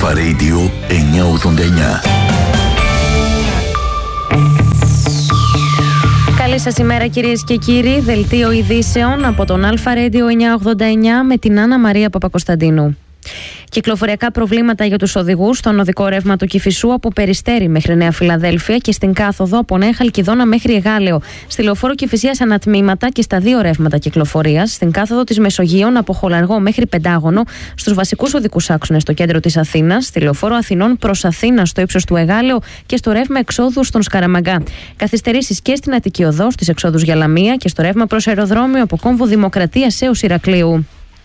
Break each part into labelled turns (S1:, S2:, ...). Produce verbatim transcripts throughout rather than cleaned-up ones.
S1: Αλφα Radio εννιακόσια ογδόντα εννιά.
S2: Καλή σας ημέρα κυρίες και κύριοι. Δελτίο ειδήσεων από τον Αλφα Radio εννιακόσια ογδόντα εννιά με την Άννα Μαρία Παπακοσταντίνου. Κυκλοφοριακά προβλήματα για τους οδηγούς στον οδικό ρεύμα του Κηφισού από Περιστέρι μέχρι Νέα Φιλαδέλφια και στην κάθοδο από Νέα Χαλκιδόνα μέχρι Εγάλεο. Στη λεωφόρο Κηφισίας ανατμήματα και στα δύο ρεύματα κυκλοφορίας. Στην κάθοδο της Μεσογείων από Χολαργό μέχρι Πεντάγωνο. Στους βασικούς οδικούς άξονες στο κέντρο της Αθήνας. Στη λεωφόρο Αθηνών προς Αθήνα στο ύψος του Εγάλεο και στο ρεύμα εξόδου στον Σκαραμαγκά. Καθυστερήσεις και στην Αττική Οδό στις εξόδους για Λαμία και στο ρεύμα προς αεροδρόμιο από Κόμβο Δημοκρατίας έως Ηρακλείου.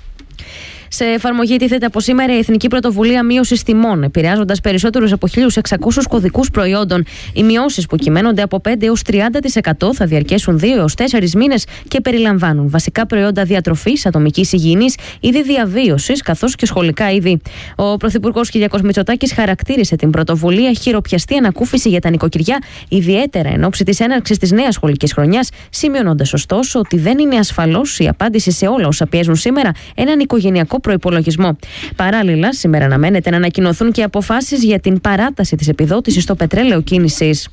S2: Σε εφαρμογή τίθεται από σήμερα η Εθνική Πρωτοβουλία Μείωσης Τιμών, επηρεάζοντας περισσότερους από χίλιους εξακόσιους κωδικούς προϊόντων. Οι μειώσεις που κυμαίνονται από πέντε έως τριάντα τοις εκατό θα διαρκέσουν δύο έως τέσσερις μήνες και περιλαμβάνουν βασικά προϊόντα διατροφής, ατομικής υγιεινής, είδη διαβίωσης καθώς και σχολικά είδη. Ο Πρωθυπουργός Κυριάκος Μητσοτάκης χαρακτήρισε την πρωτοβουλία χειροπιαστή ανακούφιση για τα νοικοκυριά, ιδιαίτερα εν ώψη της έναρξης της νέας σχολικής χρονιάς, σημειώνοντας ωστόσο ότι δεν είναι ασφαλώς η απάντηση σε όλα όσα πιέζουν σήμερα έναν οικογενειακό προϋπολογισμό. Παράλληλα, σήμερα αναμένεται να ανακοινωθούν και αποφάσεις για την παράταση της επιδότησης στο πετρέλαιο κίνησης.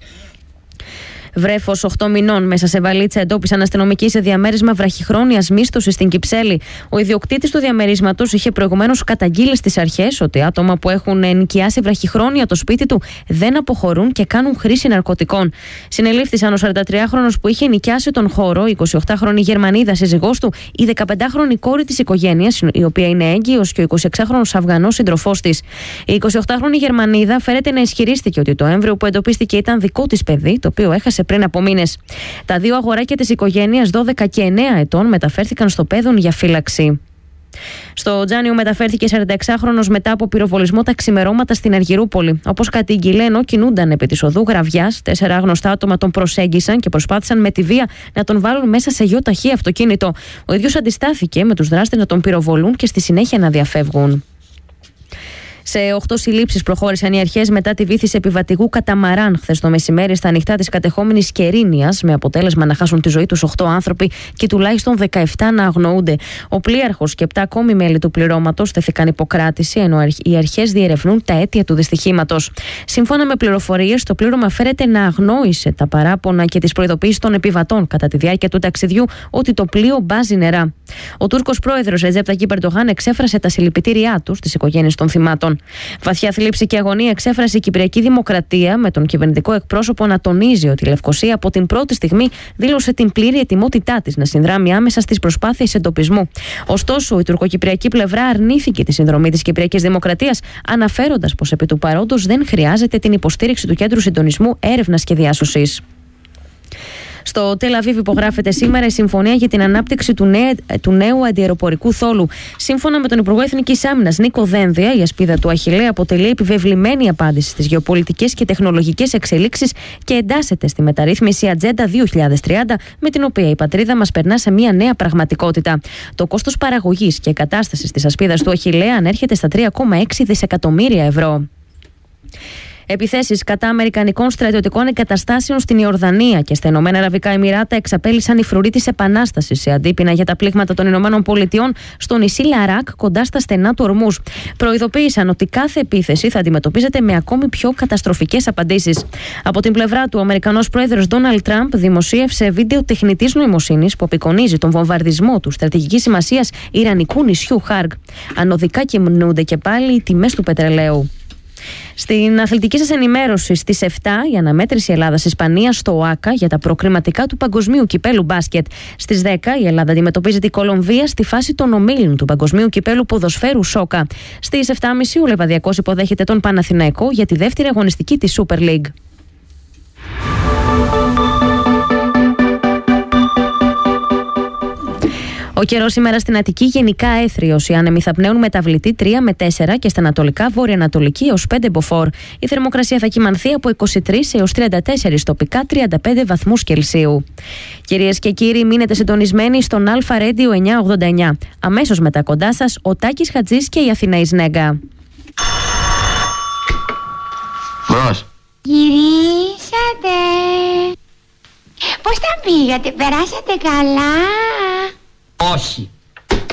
S2: Βρέφος οκτώ μηνών μέσα σε βαλίτσα εντόπισαν αστυνομικοί σε διαμέρισμα βραχυχρόνιας μίσθωσης στην Κυψέλη. Ο ιδιοκτήτης του διαμερίσματος είχε προηγουμένως καταγγείλει στις αρχές ότι άτομα που έχουν νοικιάσει βραχυχρόνια το σπίτι του δεν αποχωρούν και κάνουν χρήση ναρκωτικών. Συνελήφθησαν ο σαραντατριάχρονος που είχε νοικιάσει τον χώρο, η εικοσιοκτάχρονη Γερμανίδα σύζυγός του, η δεκαπεντάχρονη κόρη της οικογένειας, η οποία είναι έγκυος, και ο εικοσιεξάχρονος Αφγανός σύντροφός της. Η εικοσιοκτάχρονη Γερμανίδα φέρεται να ισχυρίστηκε ότι το έμβριο που εντοπίστηκε ήταν δικό της παιδί, το οποίο έχασε πριν από μήνες. Τα δύο αγοράκια της οικογένειας, δώδεκα και εννέα ετών, μεταφέρθηκαν στο Πέδον για φύλαξη. Στο Τζάνιο μεταφέρθηκε σαρανταεξάχρονος μετά από πυροβολισμό τα ξημερώματα στην Αργυρούπολη. Όπως κατήγγειλε, ενώ κινούνταν επί της οδού Γραβιάς, τέσσερα γνωστά άτομα τον προσέγγισαν και προσπάθησαν με τη βία να τον βάλουν μέσα σε γιο ταχύ αυτοκίνητο. Ο ίδιος αντιστάθηκε με τους δράστες να τον πυροβολούν και στη συνέχεια να διαφεύγουν. Σε οκτώ συλλήψεις προχώρησαν οι αρχές μετά τη βύθιση επιβατικού καταμαράν χθες το μεσημέρι στα ανοιχτά της κατεχόμενης Κερίνιας, με αποτέλεσμα να χάσουν τη ζωή τους οκτώ άνθρωποι και τουλάχιστον δεκαεπτά να αγνοούνται. Ο πλοίαρχος και επτά ακόμη μέλη του πληρώματος τέθηκαν υποκράτηση, ενώ οι αρχές διερευνούν τα αίτια του δυστυχήματος. Σύμφωνα με πληροφορίες, το πλήρωμα φέρεται να αγνόησε τα παράπονα και τις προειδοποιήσεις των επιβατών κατά τη διάρκεια του ταξιδιού ότι το πλοίο μπάζει νερά. Ο Τούρκος πρόεδρος Ρετζέπ Ταγιίπ Ερντογάν εξέφρασε τα συλληπιτήριά του στις οικογένειες των θυμάτων. Βαθιά θλίψη και αγωνία εξέφρασε η Κυπριακή Δημοκρατία, με τον κυβερνητικό εκπρόσωπο να τονίζει ότι η Λευκοσία από την πρώτη στιγμή δήλωσε την πλήρη ετοιμότητά της να συνδράμει άμεσα στις προσπάθειες εντοπισμού. Ωστόσο, η τουρκοκυπριακή πλευρά αρνήθηκε τη συνδρομή της Κυπριακής Δημοκρατίας, αναφέροντας πως επί του παρόντος δεν χρειάζεται την υποστήριξη του Κέντρου Συντονισμού Έρευνας και Διάσωσης. Στο Τελ Αβίβ υπογράφεται σήμερα η συμφωνία για την ανάπτυξη του, νέου, του νέου αντιαεροπορικού θόλου. Σύμφωνα με τον Υπουργό Εθνικής Άμυνας Νίκο Δένδια, η ασπίδα του Αχιλλέα αποτελεί επιβεβλημένη απάντηση στις γεωπολιτικές και τεχνολογικές εξελίξεις και εντάσσεται στη μεταρρύθμιση Ατζέντα δύο χιλιάδες τριάντα, με την οποία η πατρίδα μας περνά σε μια νέα πραγματικότητα. Το κόστος παραγωγής και εγκατάστασης της ασπίδας του Αχιλλέα ανέρχεται στα τρία κόμμα έξι δισεκατομμύρια ευρώ. Επιθέσεις κατά αμερικανικών στρατιωτικών εγκαταστάσεων στην Ιορδανία και στα Ηνωμένα Αραβικά Εμιράτα εξαπέλυσαν η φρουρή της επανάστασης σε αντίπεινα για τα πλήγματα των Ηνωμένων Πολιτειών στο νησί Λαράκ κοντά στα στενά του Ορμούζ. Προειδοποίησαν ότι κάθε επίθεση θα αντιμετωπίζεται με ακόμη πιο καταστροφικές απαντήσεις. Από την πλευρά του, ο Αμερικανός πρόεδρος Ντόναλντ Τραμπ δημοσίευσε βίντεο τεχνητής νοημοσύνης που απεικονίζει τον βομβαρδισμό του στρατηγικής σημασίας Ιρανικού νησιού Χάργκ. Ανωδικά κυμνούνται και πάλι οι τιμές του πετρελαίου. Στην αθλητική σας ενημέρωση, στις επτά η αναμέτρηση Ελλάδας-Ισπανίας στο ΟΑΚΑ για τα προκριματικά του Παγκοσμίου Κυπέλου Μπάσκετ. Στις δέκα η Ελλάδα αντιμετωπίζει την Κολομβία στη φάση των ομίλων του Παγκοσμίου Κυπέλου Ποδοσφαίρου Σόκα. Στις επτά και μισή ο Λεβαδιακός υποδέχεται τον Παναθηναϊκό για τη δεύτερη αγωνιστική της Super League. Ο καιρός σήμερα στην Αττική γενικά έθριος. Οι άνεμοι θα πνέουν μεταβλητή τρία με τέσσερα και στα ανατολικά βορειοανατολική έως πέντε μποφόρ. Η θερμοκρασία θα κυμανθεί από είκοσι τρεις έως τριάντα τέσσερα, τοπικά τριάντα πέντε βαθμούς Κελσίου. Κυρίες και κύριοι, μείνετε συντονισμένοι στον Αλφα Radio εννιακόσια ογδόντα εννιά. Αμέσως μετά κοντά σας ο Τάκης Χατζής και η Αθηνά Ισνέγκα.
S3: Μπρος.
S4: Γυρίσατε. Πώς τα πήγατε, περάσατε καλά?
S3: Όχι.